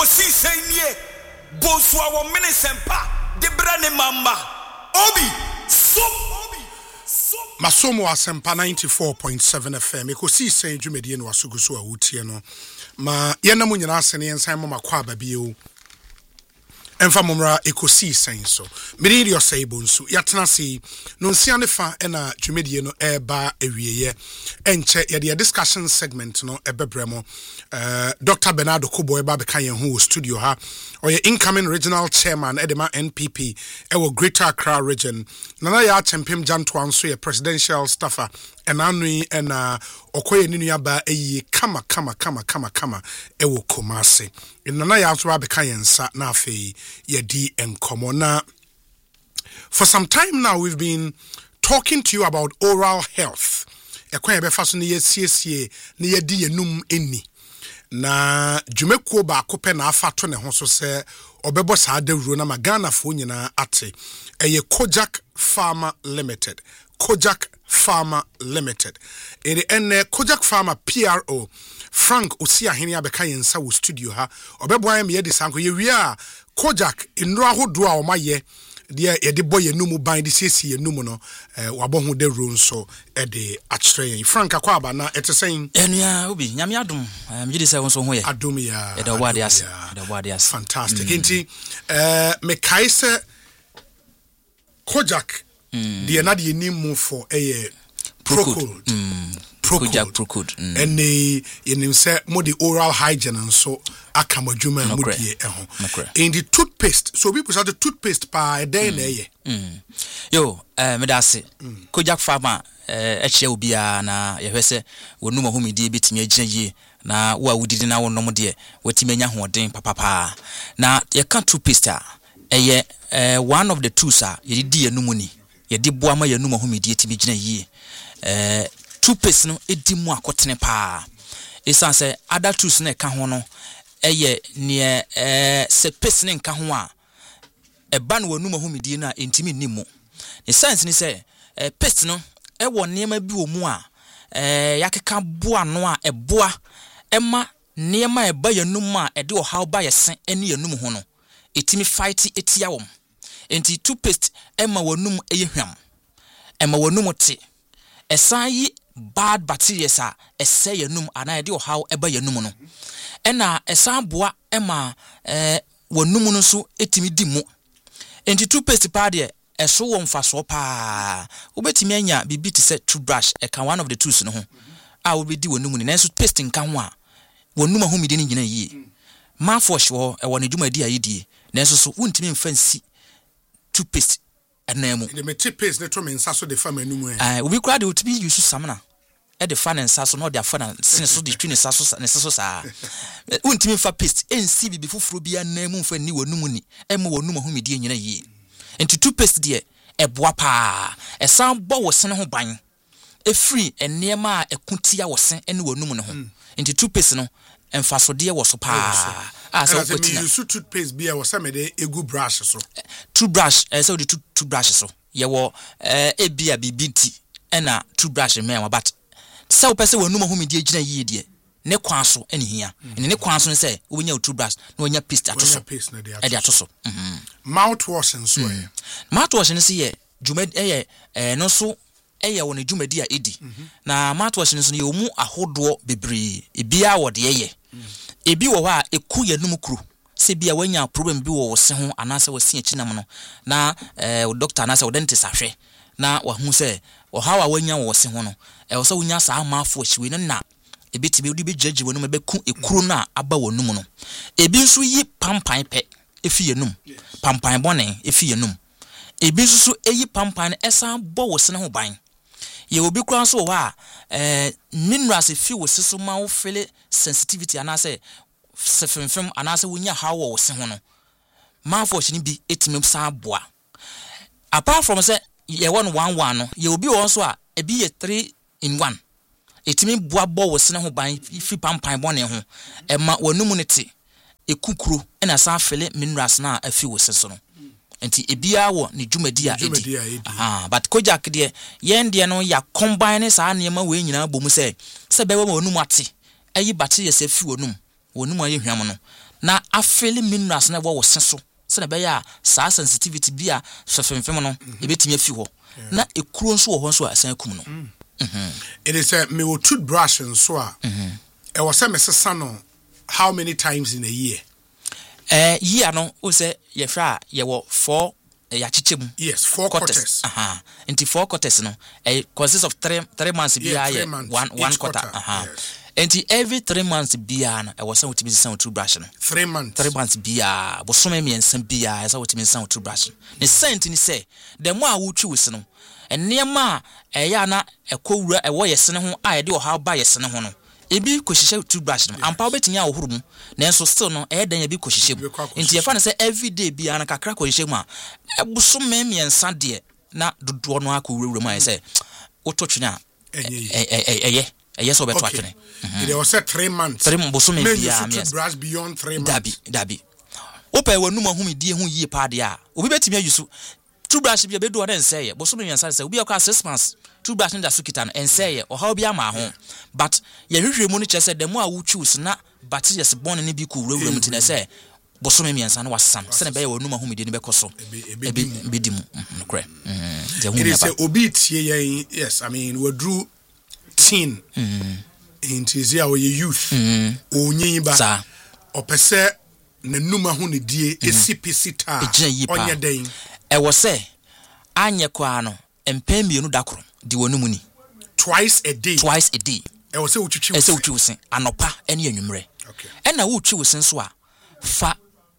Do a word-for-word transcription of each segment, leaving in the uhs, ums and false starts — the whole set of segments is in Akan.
kosi senye boswa wo minisempa de brane mamba obi so obi so masomo asempa ninety-four point seven F M ekosi sen dwumedie no asuguso a wotie no ma yena mu nyina asene yensan mama kwa babie Enfa momra ekosi sen so miri ri osaibo nso yatena se no nsia ne fa na dwumedie no eba ewieye enche ye de discussion segment no ebebremo uh, Doctor Bernardo Kubo eba be kan ye ho studio ha oye incoming regional chairman edema N P P ewo Greater Accra region nana ya chempem janto anso ye presidential staffer enanui ena okoye ninu ya ba eyi kama kama kama kama kama ewo Kumasi nana ya so be kan ye nsa na afei yedi enkomo na. For some time now we've been talking to you about oral health. Ekwan ebe fa so ne yesiesie ne yedi yenum eni na dwumekuo ba akopɛ na afato ne ho so sɛ obɛbɔ saa dawuro na magana fo nyina ate eye Kojak Pharma Limited. Kojak Pharma Limited. Ere ene Kojak Pharma P R O Frank Osiahene abeka yensa wo studio ha obɛbɔ am ye de sanko ye wi a Kojak enro ahodo a omaye de ye de boy enum ban de siesie enum no eh wabɔ ho dawuro nso e de akyerɛ yen Frank akwa aba na etesen enua obi nyame adom me de sɛ won so ho ye adom ya e da wade ase e da wade ase fantastic enti eh me kai sɛ Kojak de na de enim mu for eh Procode Kojak Procode and the yenim say more the oral hygiene and so akamadwuma mudie eho in the toothpaste so people say the toothpaste pa dey na ye yo eh me da se Kojak Pharma eh ehye obi a na ye hwese wonum ahomidie betimi agina yie na wo a wudidi na wonom de watimi anya hoden papapa na ye ka toothpaste a eye eh one of the tools a ye di enum ni ye di boa ma yenum ahomidie timi agina yie eh toothpaste no edi mu akotene pa esan se other tools na ka ho no eye ne eh se paste ne nka ho a eba no wanum ahomidie na entimi nimu the sense ni se eh paste no e wo niema bi wo mu a eh yakeka boa no a eboa ema niema eba yanum a ede ohaw ba yesen ene yanum ho no etimi fight etia wom enti toothpaste ema wanum eye hwam ema wanum te esan yi bad bacteria sa ese yanum ana ede ohaw eba yanum no ena esan boa ema eh wanum no so etimi di mu enti toothpaste pa de eso wo mfaso pa obetimi anya bibi te se toothbrush e kan one of the tools no ho a obedi wanum ni nanso paste nka ho a wanum ahomide ni nyina yie mouthwash wo e wona dwumadi ayedie nanso so wontimi mfa nsi toothpaste enemu the me toothpaste ne to me nsa so de fa manum e ah obi kura de otimi use samna e de fa ne nsa so no de afa na sine so de twi ne nsa so ne so saa wontimi mfa paste ensi bibi fufuro bia enemu mfa ni wanum ni e mo wanum ahomide nyina yie enti toothpaste de eboa pa esan bo wosene ho ban e free enema a ekutia wosen ene wanum ne ho enti toothpaste no emfaso de wo so pa ah so kwatina you use toothpaste bia wo me de egu brush so toothbrush eh so de toothbrush so ye wo eh e bia bibiti ena toothbrush me wa but se wo pese wanum ahomide agina yie de ne kwan so ene hia ene ne kwan so ne se wo nya toothbrush na wo nya paste atoso e de atoso mhm mouthwash nso e mouthwash ne se ye dwuma eh eh no so eye wona dwumadi a edi na mouthwash nso ye omu ahodo bebre ebia wo de ye ebi wo ha eku yanum kru se bia wanya problem bi wo se ho anase wo se achinam no na eh o doctor anase wo dentist ahwe na wa hu se wo ha wa wanya wo se ho no e wo se wonya sa mouthwash we no na ebi tibe odi be judge wonum be ku ekru na aba wonum no ebi nso yi pampan pe efi yanum pampan bone efi yanum ebi nso so eyi pampan esan bo wo se ne ho ban ye obi kura so wa eh minerals fi wo seso ma wo feel sensitivity anase sefemfem anase wonya how wo se ho no mouthwash ni bi etimi sa boa apart from say ye one one one no ye obi won so a ebi ye three in one etimi boa bo wo se ne ho ban fi pampan bone ho e ma wanum ne te ekukuro ena sa feel minerals na afi wo seso no enti ebia wo ne dwumadi a edi ah but Kojak de yen de no ya combine sa niema we nyina bomu se se bewe ma onum ate ayi bacteria se fi onum wonu mu aye hwam no na afeli minerals na wo wo seso se na be ya sa sensitivity bia fefemfem no ebetimi afi ho na ekuro nso wo ho nso asan kum no mhm it is a me wo toothbrush nso a mhm e wo se me sesa no how many times in a year eh year no o se ye hwa ye wo four ya chichim yes four quarters aha enti four quarters no eh consists of three three months bia ye one one quarter aha enti every three months bia na e wo se wotimi san toothbrush no three months three months bia bo so me miensan bia e se wotimi san toothbrush ne sent ni say the more wo twi wose no enema e ya na ekowura e wo yesene ho a ye de o ha ba yesene ho no ebi kohihye toothbrush no ampa obetimi a wohuru mu nanso still no e dan ya bi kohihye mu enti ye fa na say every day bia na kakra kohihye mu a ebuso me miensa de na dodo no akowura mu a say wototwene a eye eye so betwatwene there was a three months three months so me bia me toothbrush beyond three months dabi dabi opa wanu mahumidie hu yie pa de a obi betimi ayusu toothbrush bia bedo na nseye bo so me miensa say obi akwa six months toothbrush nda sukita no enseye o ha bi ama ho but ye hwehwe mu no che say demo a wo choose na bacteria se born ne bi ku wura mu tina say bo so me miensa no wasam se na be ye wanu mahumidie ne be koso ebi bedi mu nokre mhm je hu it is obi tie yen yes I mean we drew teen mhm into zia o youth onyin ba sa opese na numa ho ne die esipesita onye den e wo se anye kwa no empem mienu dakoro di wonu mu ni twice a day twice a day e wo se utwitwi e se utwi wosen anopa ene anwumre okay e na wo utwi wosen so a fa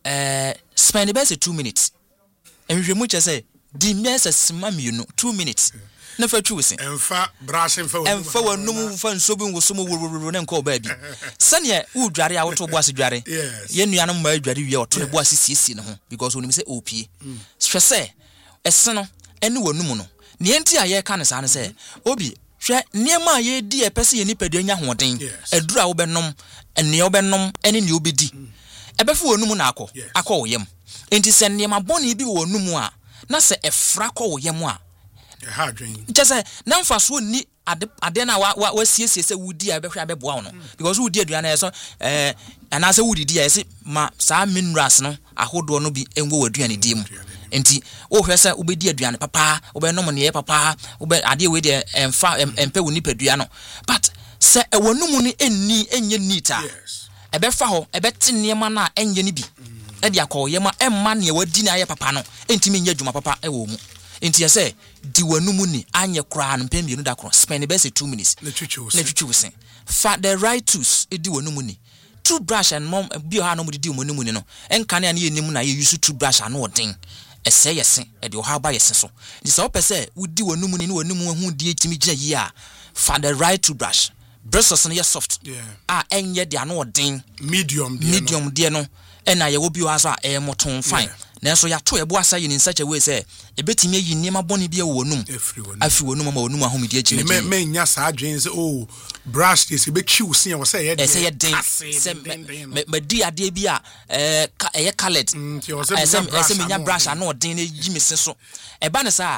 eh spend about two minutes enhwe mu che se di mesa sima mienu two minutes na fa twi wosen emfa brush emfa wonu emfa wonu mu fa nso bi woso mu wururu ne nko ba bi sane u dware a woto bo ase dware ye nua no ma dware wie oto ne bo ase siesie ne ho because oni me se opie hwe se ese no ene wonu mu no ne enti a ye ka ne sa ne se obi hwe niema ye di e pese ye nipadua nya hoden aduru a wo benom ene wo benom ene ne obedi ebefu wonu mu na akọ akọ wo yem enti se niema boni bi wonu mu a na se efra kọ wo yem a ha dwen just na mfaso ni ade ade na wa wa siesie se wudi a behwe abeboa no because wudi aduana e so eh anase wudi di e se ma sa minerals no ahodo no bi enwo waduane di mu enti wo hwe se ubedi aduane papa ubenom ne papa ube ade we de emfa empe woni padua no but se ewonum ni enni enye nita ebefa ho ebeti niema na enye ni bi e de akoyema emma ne wadi na ye papa no enti me nya dwuma papa e wo mu enti ya say di wanumu ni anye kra no mpem bienu da kro spend be say two minutes na twitwu na twitwu sen fa the right tools e di wanumu ni toothbrush and mom bi ha no mu di wanumu ni no enka na ye nim na ye use toothbrush anu odin ese yesen e de o ha ba yesen so di so pese wudi wanumu ni ni wanumu hu di etimi gina yi a fa the right toothbrush bristles no ye soft ah enye de anu odin medium de medium de no e na ye wo bi o aso a e moton fine nanso ya to ebo asa yin in such a way say ebetimi yi niema boni bia wonum afi wonum ma wonum ahomidi agina me me nya sa adwen say oh brush this be kill sin we say e say ye den say me di ade bia eh e colored e say me nya brush ana odin na yi me se so e ba ne sa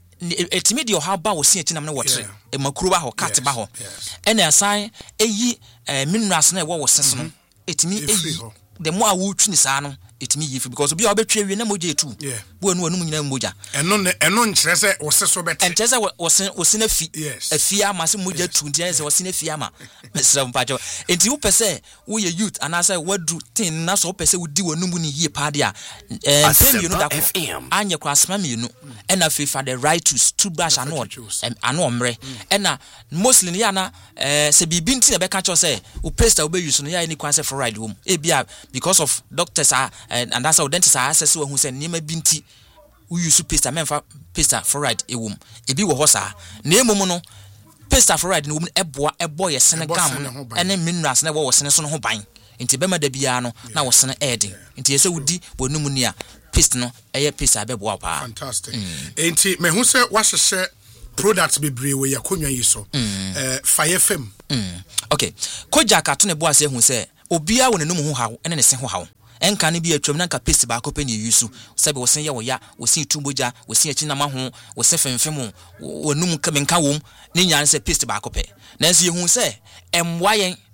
etimi di o ha ba wo sin atinam na wotre e makuru ba ho cat ba ho e na asan eyi minerals na e wo wo se so no etimi eyi the more wo twi ni sa no etimi yifi because obi a obetwe wie na moja etu bo anu anu nyina moja eno ne eno nkyere se wose so bete ente se wose wose na fi afia ama se moja etu ntia se wose na fi ama mesra mpacho enti wo pese wo ye youth anasa wadu tin na so pese wudi wanu mu ni yie paade a eh mpem no da ko anye kwa asma mienu ena fi fa the right to to brush anu anu omre ena mostly ya na eh se bibi nti na be ka cho se wo paste wo be use no ya ni kwan se fluoride wo e bia because of doctors are and, and that's how dentists are access who say niema binti we use paste amemfa paste fluoride ewum ebi wo ho sa na emom no paste fluoride no eboa ebo ye sene gam ene minerals na wo sene so no ho ban nti bema da bia no na wo sene eden nti yese wudi wonum ni a paste no eye paste abeboa pa fantastic nti me hu se wahwehwe products bebre we yakonwa yi so eh fire fm okay koja ka to ne bo ase hu se obia wonenum ho hawo ene ne se ho hawo enka ne bi atwam na nka paste ba ko pe ne yusu sebe wo sen ye wo ya wo sen tumboja wo sen achi na ma ho wo se femfem wonum ka menka wom ne nyan se paste ba ko pe nanso ye hu se emwa yen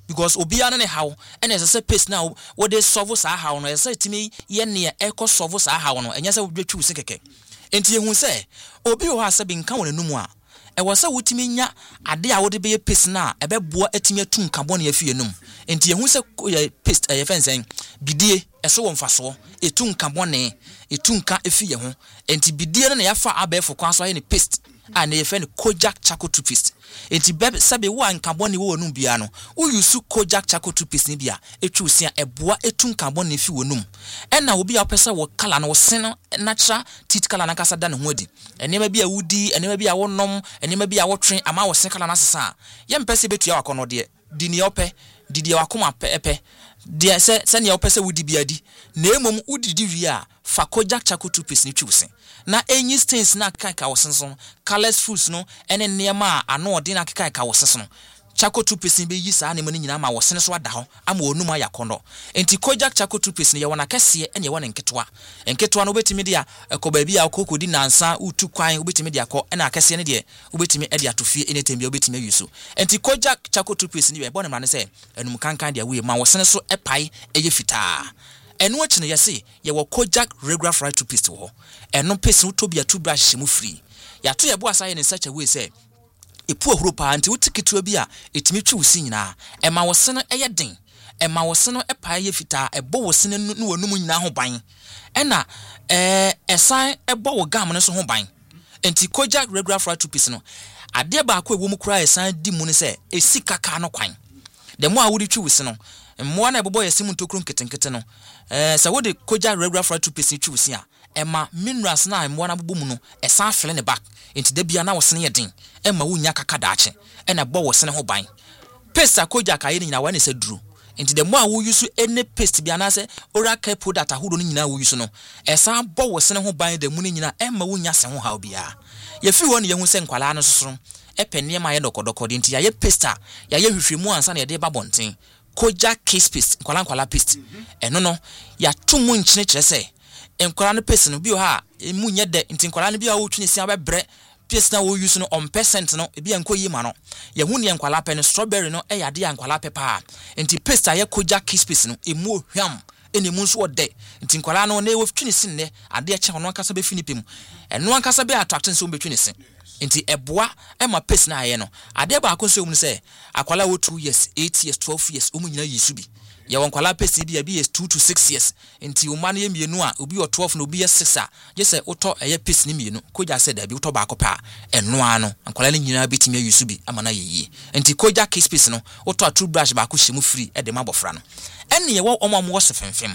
because obia no ne haw ene ese paste na wo de solve sa haw no ese timi ye ne e ko solve sa haw no enya se wo dwetwu se keke enti ehun se obi wo ase bi nka won anum a e wo se wotimi nya ade a wo de be paste na e be boa atimi atu nka bo na afie enum enti ehun se paste e fensen bidie eso wo mfaso etu nka bo ne etu nka afie ho enti bidie no na yafa abefo kwa so ne paste and ye friend Kojak charcoal toothpaste enti bebe sabe wo ankabon ne wo num bia no wo use Kojak charcoal toothpaste ne bia etwu sia eboa etu nkabon ne fi wonum ena obi a opesa wo kala na wo sen natural teeth kala na kasa da ne ho adi enema bia wudi enema bia wo nom enema bia wo twen ama wo sen kala na sesa ye mpese betua wakono de di ne ope di de wakoma pepe de se se ne opesa wudi bia di na emom udidi wi a fa Kojak charcoal toothpaste ne twu sen na enyi stains na kaka wosenso colors fruits no ene niema ano ode na kaka wosenso no charcoal toothpaste be yi saa ne mani nyina ma wosene so ada ho ama onum ayakondo enti Kojak charcoal toothpaste ne ye wona kase ene ye wona nketwa nketwa no obetimi dia ko ba bi a kokodi nansa utu kwan obetimi dia ko ena akase ne de obetimi e dia tofie ene tembi obetimi ayuso enti Kojak charcoal toothpaste ne be bone ma ne se enum kankan dia we ma wosene so epai eye fitaa eno achi ne yesi ye wo Kojak regular fried toothpaste wo eno paste utobia toothbrush mu free ya to ye bo asaye ne such a way say epu ahuro pa anti utikitu bi a etimi twi usi nyina e ma wosene eye den e ma wosene epa ye fita e bo wosene no wanum nyina ho ban ena eh esan e bo wo gam ne so ho ban enti Kojak regular fried toothpaste no ade ba akwa ewo mu kura esan di mu ne say esikaka no kwan de mo a wodi twi usi no mo na ebobo yesimu ntokru nketenkete no eh sa wodi Kojak regular fried toothpaste twi usi a ema minerals na mo na bobo mu no esan afele ne back enti da bia na wosene ye den ema wunya kaka daache ena bo wosene ho ban paste Kojak aye nyina wa ne se duru enti de mo a wo use ene paste bia na se oral care product ahodo no nyina wo use no esan bo wosene ho ban da mu ne nyina ema wunya se ho haw bia ye fi wo ne ye hu se nkwala no sosoro epene ma ye dokodokode enti ya ye paste ya ye hwehwemu ansa na ye de babonten Kojak case paste nkwala nkwala paste eno no ya tumu nchine kire se enkwala no paste no bi o ha emu nye de nti nkwala no bi a wo twene sia bebre paste na wo use no on percent no e bi enko yi ma no ye hu ne enkwala pe no strawberry no e ya de enkwala pe pa nti paste aye Kojak case paste no emu ohwam eni mu nso ode nti nkwala no na e wo twene sin ne ade e che hono ankasa be finipem eno ankasa be attract nso be twene sin nti eboa e ma paste na aye no ade ba akonso mu se akwala wo two years eight years twelve years omu nyina yisu bi ye won kwala paste bi bi is two to six years nti o man ye mienu a obi o twelve na obi ye six a je se uto eye paste ni mienu Kojak se da bi uto ba akopa eno ano ankwala ni nyina bitimi yisu bi amana ye yi nti Kojak case paste no uto toothbrush ba ko hyemu free e de mabofra no ene ye wo omo mo sefemfem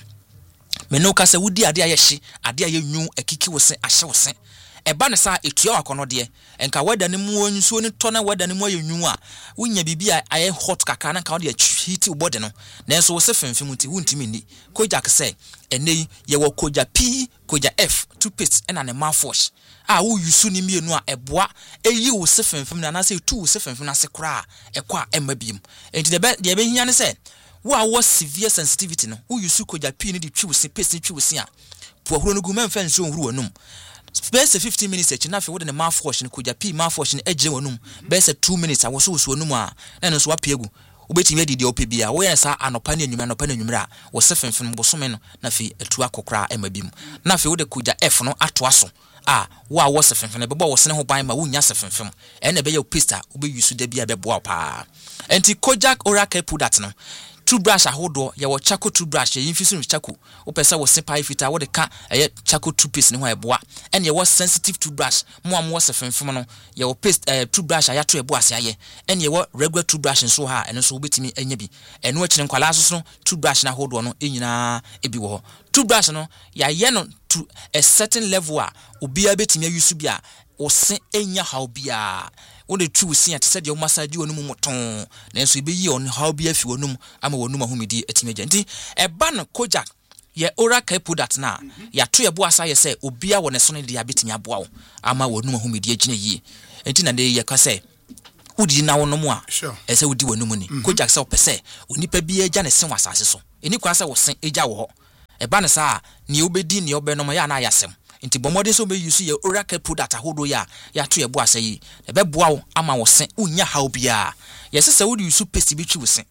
me no ka se wudi ade aye hye ade aye nwu akiki wo se ahye wo se eba ne sa etua akono de enka weda ne mu onsuo ne to na weda ne mu ayenwu a wunya bibia aye hot kaka na ka de hiti body no nanso wo se femfem nti wuntimi ni Kojak se ene ye wo Kojak P Kojak F toothpaste ena ne mouthwash a wo yusu ni mienu a eboa eyi wo se femfem na na se tu wo se femfem na se kra ekwa emma biem enti de be de be hia ne se wo a wo severe sensitivity no wo yusu Kojak P ni de twi wo se paste twi wo se a po ahuro no gu memfa nso huru wanum space fifteen minutes echi na fe wode ne mouthwash ne Kojak P mouthwash ne eje wanum bese two minutes awoso woso wanum a na no so wapiegu obetimi adi de opebia wo yensa anopa ne anwuma anopa ne anwumra wo se fenfen bosome no na fe atu akokra emabim na fe wode Kojak F no atoa so a wo a wo se fenfen bebo wo sene ho ban ma wo nya se fenfen e na be ye paste a obe yusu da bia bebo pa enti Kojak oral care product no toothbrush ahodo ye wo charcoal toothbrush ye infisu no charcoal wo pese wo se pai fita wo de ka ye charcoal toothpaste ne ho eboa ene ye wo sensitive toothbrush mo am wo se fenfem no ye wo paste eh, toothbrush ayato ebo ase aye ene ye wo regular toothbrush nso ha ene so obetimi anya bi eno akire nkwala asoso no toothbrush na ahodo no enyina ebi wo ho toothbrush no ya ye no to a certain level a obia betimi ayusu bia wo se enya ha obia wode twu sia te se de o massage onum moton nanso ibeyi on how bia fi onum ama onum ahumidi etimeje nti eba no Kojak ye oral care product na mm -hmm. ya to ye bo asa ye se obia wo ne so ne de abetimi aboa wo ama onum ahumidi agina yi nti na de ye ka se udi na wonom a ese udi wonum ni mm -hmm. Kojak se opese onipa bia agya ne sen wasase so eni kwa se wo sen agya wo ho eba ne sa ne obedi ne obenom ya na ayasem nti bomode so be use ye oral care product ahodo ya ya to ye bo asayi e be boa wo ama wo se unya haw bia ye se se wo use paste bi twi wo se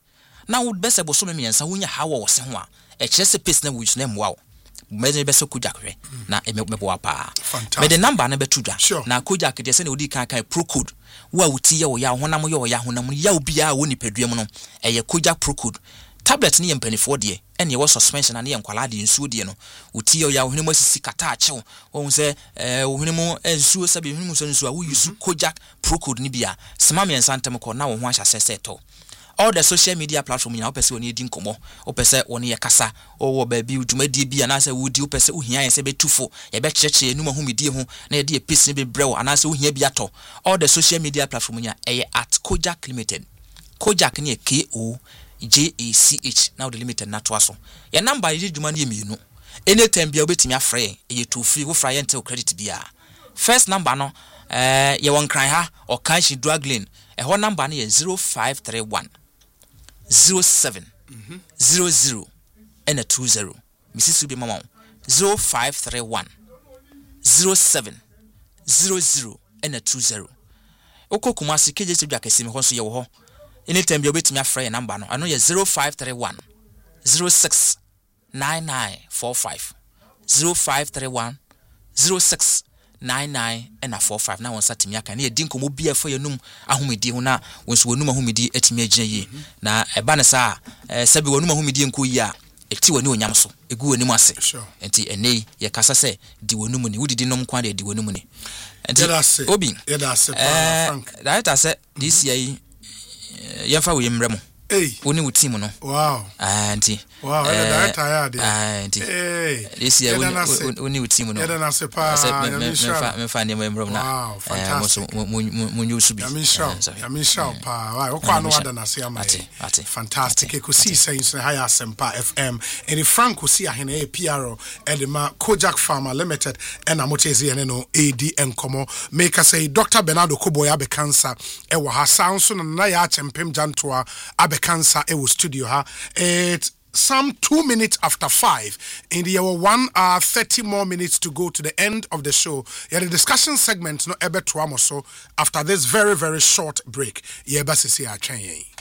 na wo bese bo so me miensa wonya hawo wo se ho a e kire se pace na wo use na mwa wo me bese Kojak hwe na e me bo apa me de number na betu dwa na Kojak de se na odi kan kan pro code wo a wuti ye wo ya honam ye wo ya honam ya obi a wo nipaduam no e ye Kojak pro code tablet ni yempanifo de ene wo suspension na ye nkwala de nsuo de no wuti ye ya honam asisi kata achew wo se eh wo honam nsuo sabe honam so nsuo a wo use Kojak pro code ni bia sema me nsantem ko na wo ho ahya seseto all the social media platform you know person woni edi nkomo o pese woni ye kasa o wo ba bi udumadi bi anase wodi o pese ohia ye se betufo ye be cheche enuma humidi ho na ye de piece ne be brew anase ohia bi ato all the social media platform you eh at Kojak Limited Kojak ne K O J A C H now the limited na to aso ye number ye dwuma ne mienu anytime bia obetimi afre ye to free wo fra ye ntel credit bia first number no eh ye won kran ha o kan shi drug lane e ho number no ye zero five three one zero seven mm-hmm. zero zero and a two zero. Missus Subi Mama zero five three one zero seven zero zero and a two zero. Oko Kumasi K J C Jackasim Honsu Yoho. Anytime you wait me a friend number. I know you zero five three one zero six nine nine four five zero five three one zero six nine nine and a four five now on Satimia can ye dinko mo bia for your num ahumidi ho na wonso wonum ahumidi etimi agina yi na eba ne sa sabi wonum ahumidi nko yi a eti woni onyam so egu woni mu ase enti ene ye kasa se di wonum ni wudidi nom kwa de di wonum ni enti obi ye da se pa Frank da ita se this year yi ye fa wo yemre mo eh woni wo team no wow ah enti wow e da tired ah enti eh this year woni wo team no ye da se pa me fa me fa ne mo emre na wow fantastic mo nyu subi ya misha ya misha pa wa wo kwa no wada na se ama fantastic e ko si sense na high asempa F M and Frank si ahene e P R O edema Kojak Pharma Limited and amotezi ene no A D enkomo make say Doctor Bernardo Koboya be cancer e wa ha sound so na ya chempem jantoa abe cancer e wo studio ha it some two minutes after five in the hour one hour thirty more minutes to go to the end of the show. Yeah, the discussion segment no ebe to so after this very very short break. Yeah, basi si a chain.